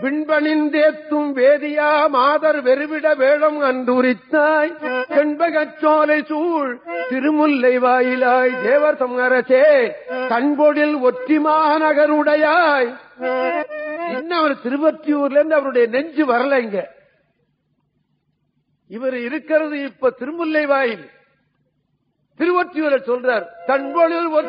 பின்பணிந்தேத்தும் வேதியா மாதர் வெறுவிட வேடம் அன்றுரித்தாய் செண்பகச்சோலை சூழ் திருமுல்லை வாயிலாய் தேவர் சமரசே கண்பொழில் ஒற்றிமாநகருடையாய். இன்னும் அவர் திருவொற்றியூர்ல இருந்து அவருடைய நெஞ்சு வரலைங்க. இவர் இருக்கிறது இப்ப திருமுல்லை வாயில். திருவொற்றியூரை சொல்றார். கண்பொழில்